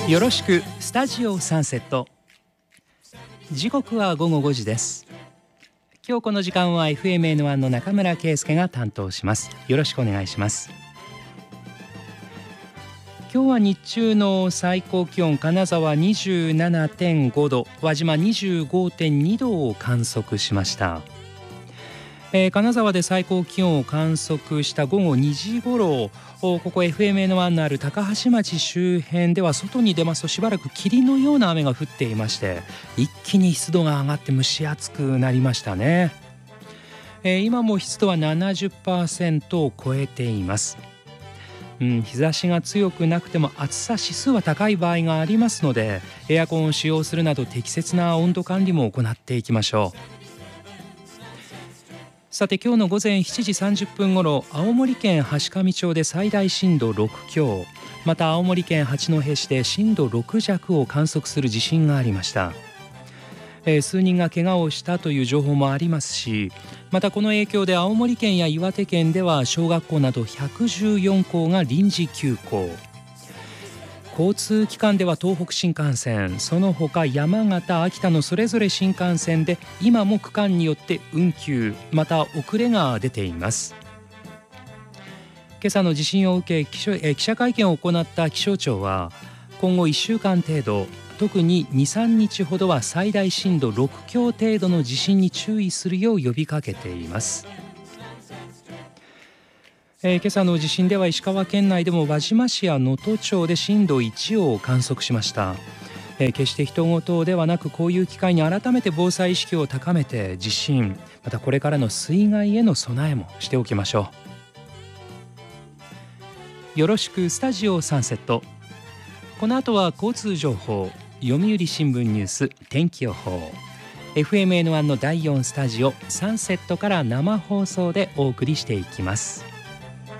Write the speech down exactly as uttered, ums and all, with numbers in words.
よろしくスタジオサンセット。時刻はごごごじです。今日この時間は エフエムエヌワン の中村圭介が担当します。よろしくお願いします。今日は日中の最高気温、金沢 にじゅうななてんごど、輪島 にじゅうごてんにどを観測しました。えー、金沢で最高気温を観測したごごにじごろ、ここ エフエムエヌワン のある高橋町周辺では外に出ますとしばらく霧のような雨が降っていまして、一気に湿度が上がって蒸し暑くなりましたね。えー、今も湿度は ななじゅっパーセント を超えています。うん、日差しが強くなくても暑さ指数は高い場合がありますので、エアコンを使用するなど適切な温度管理も行っていきましょう。さて今日の午前しちじさんじゅっぷんごろ、青森県階上町で最大震度ろくきょう、また青森県八戸市で震度ろくじゃくを観測する地震がありました。えー、数人が怪我をしたという情報もありますし、またこの影響で青森県や岩手県では小学校などひゃくじゅうよんこうが臨時休校。交通機関では東北新幹線、その他山形、秋田のそれぞれ新幹線で今も区間によって運休また遅れが出ています。今朝の地震を受け記者、え記者会見を行った気象庁は、今後いっしゅうかん程度、特に にさんにちほどは最大震度ろくきょう程度の地震に注意するよう呼びかけています。えー、今朝の地震では石川県内でも輪島市や能登町で震度いちを観測しました。えー、決して人事ではなく、こういう機会に改めて防災意識を高めて、地震またこれからの水害への備えもしておきましょう。よろしくスタジオサンセット。この後は交通情報、読売新聞ニュース、天気予報、 エフエムエヌワン のだいよんスタジオサンセットから生放送でお送りしていきます。